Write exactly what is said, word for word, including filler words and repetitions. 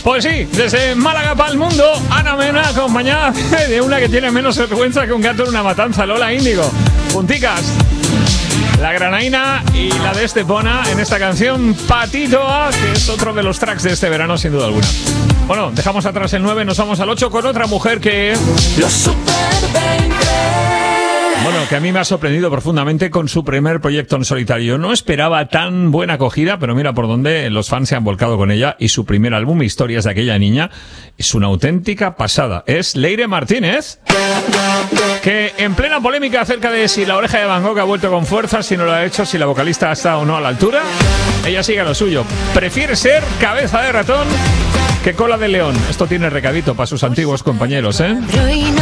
Pues sí, desde Málaga para el mundo, Ana Mena, acompañada de una que tiene menos vergüenza que un gato en una matanza, Lola Índigo. Punticas. La granaína y la de Estepona en esta canción Patitoa, que es otro de los tracks de este verano sin duda alguna. Bueno, dejamos atrás el nueve, nos vamos al ocho con otra mujer que... Los Super veinte. Bueno, que a mí me ha sorprendido profundamente con su primer proyecto en solitario. No esperaba tan buena acogida, pero mira por dónde los fans se han volcado con ella, y su primer álbum, Historias de aquella niña, es una auténtica pasada. Es Leire Martínez, que en plena polémica acerca de si La Oreja de Van Gogh ha vuelto con fuerza, si no lo ha hecho, si la vocalista ha estado o no a la altura, ella sigue a lo suyo. Prefiere ser cabeza de ratón que cola de león. Esto tiene recadito para sus antiguos compañeros, ¿eh?